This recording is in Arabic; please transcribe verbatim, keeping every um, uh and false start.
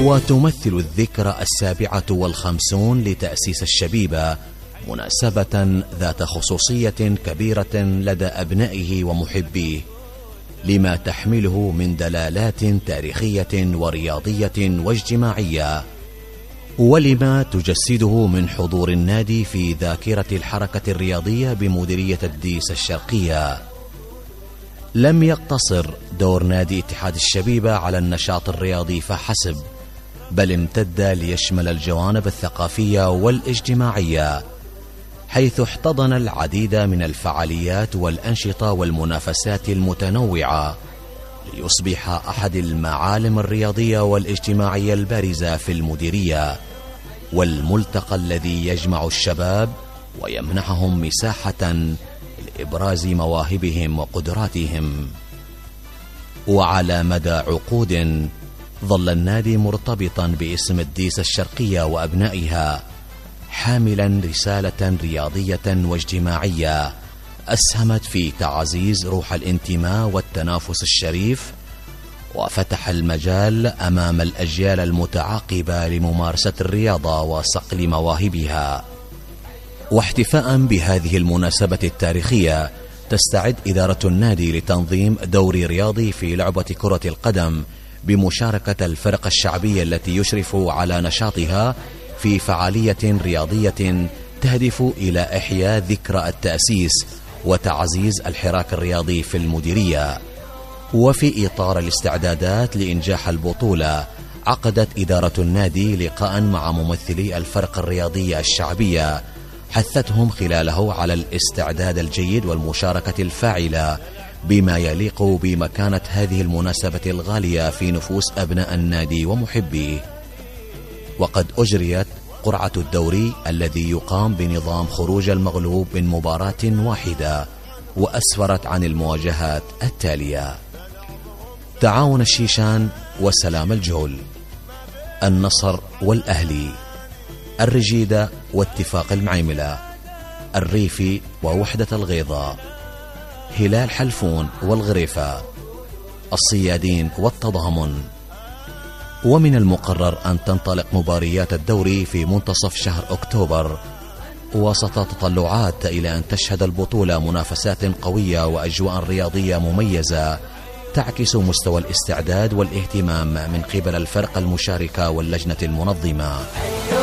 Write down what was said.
وتمثل الذكرى السابعة والخمسون لتأسيس الشبيبة مناسبة ذات خصوصية كبيرة لدى أبنائه ومحبيه، لما تحمله من دلالات تاريخية ورياضية واجتماعية، ولما تجسده من حضور النادي في ذاكرة الحركة الرياضية بمديرية الديس الشرقية. لم يقتصر دور نادي اتحاد الشبيبة على النشاط الرياضي فحسب، بل امتد ليشمل الجوانب الثقافية والاجتماعية، حيث احتضن العديد من الفعاليات والأنشطة والمنافسات المتنوعة، ليصبح أحد المعالم الرياضية والاجتماعية البارزة في المديرية، والملتقى الذي يجمع الشباب ويمنحهم مساحة لإبراز مواهبهم وقدراتهم. وعلى مدى عقود ظل النادي مرتبطا باسم الديس الشرقية وأبنائها، حاملا رسالة رياضية واجتماعية أسهمت في تعزيز روح الانتماء والتنافس الشريف، وفتح المجال أمام الأجيال المتعاقبة لممارسة الرياضة وصقل مواهبها. واحتفاء بهذه المناسبة التاريخية، تستعد إدارة النادي لتنظيم دوري رياضي في لعبة كرة القدم بمشاركة الفرق الشعبية التي يشرف على نشاطها في فعالية رياضية تهدف إلى إحياء ذكرى التأسيس وتعزيز الحراك الرياضي في المديرية. وفي إطار الاستعدادات لإنجاح البطولة، عقدت إدارة النادي لقاء مع ممثلي الفرق الرياضية الشعبية، حثتهم خلاله على الاستعداد الجيد والمشاركة الفاعلة بما يليق بمكانة هذه المناسبة الغالية في نفوس أبناء النادي ومحبيه. وقد أجريت قرعة الدوري الذي يقام بنظام خروج المغلوب من مباراة واحدة، وأسفرت عن المواجهات التالية: تعاون الشيشان وسلام الجول، النصر والأهلي، الرجيدة واتفاق المعيملة، الريفي ووحدة الغيضة، هلال حلفون والغريفة، الصيادين والتضامن. ومن المقرر أن تنطلق مباريات الدوري في منتصف شهر أكتوبر، وسط تطلعات إلى أن تشهد البطولة منافسات قوية وأجواء رياضية مميزة تعكس مستوى الاستعداد والاهتمام من قبل الفرق المشاركة واللجنة المنظمة.